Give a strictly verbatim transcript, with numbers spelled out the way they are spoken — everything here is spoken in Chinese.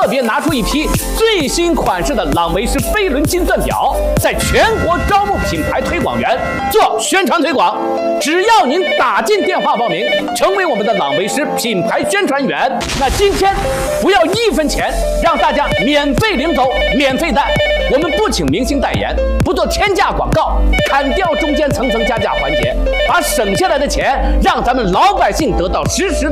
别拿出一批最新款式的朗维诗飞轮金钻表，在全国招募品牌推广员做宣传推广。只要您打进电话报名，成为我们的朗维诗品牌宣传员，那今天不要一分钱，让大家免费领走，免费带。我们不请明星代言，不做天价广告，砍掉中间层层加价环节，把省下来的钱让咱们老百姓得到实实